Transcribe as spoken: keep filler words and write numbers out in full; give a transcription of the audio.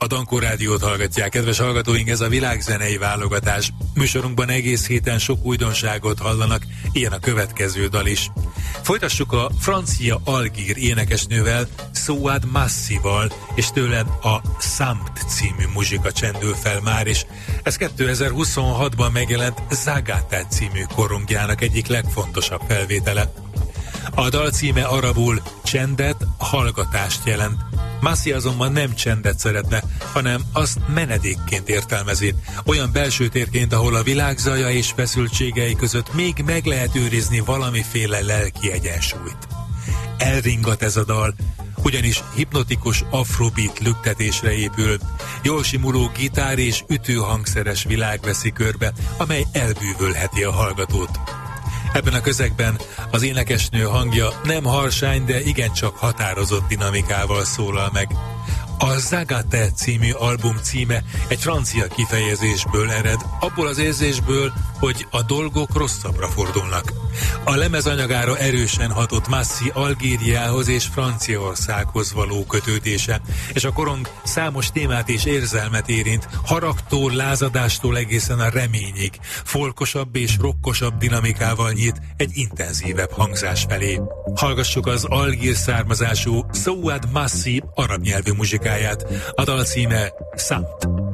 A Dankó Rádiót hallgatják, kedves hallgatóink, ez a világzenei válogatás. Műsorunkban egész héten sok újdonságot hallanak, ilyen a következő dal is. Folytassuk a francia algír énekesnővel, Souad Massival, és tőle a Samt című muzsika csendül fel már, és ez kétezer-huszonhatban megjelent Zagate című korongjának egyik legfontosabb felvétele. A dal címe arabul csendet, hallgatást jelent. Massi azonban nem csendet szeretne, hanem azt menedékként értelmezi. Olyan belső térként, ahol a világ zaja és feszültségei között még meg lehet őrizni valamiféle lelki egyensúlyt. Elringat ez a dal, ugyanis hipnotikus afrobeat lüktetésre épül. Jól simuló gitár és ütőhangszeres világ veszi körbe, amely elbűvölheti a hallgatót. Ebben a közegben az énekesnő hangja nem harsány, de igencsak határozott dinamikával szólal meg. A Zagate című album címe egy francia kifejezésből ered, abból az érzésből, hogy a dolgok rosszabbra fordulnak. A lemez anyagára erősen hatott Massi Algériához és Franciaországhoz való kötődése, és a korong számos témát és érzelmet érint, haragtól, lázadástól egészen a reményig, folkosabb és rokkosabb dinamikával nyit egy intenzívebb hangzás felé. Hallgassuk az algír származású Souad Massi arab nyelvű muzsikáját, a dal címe Samt.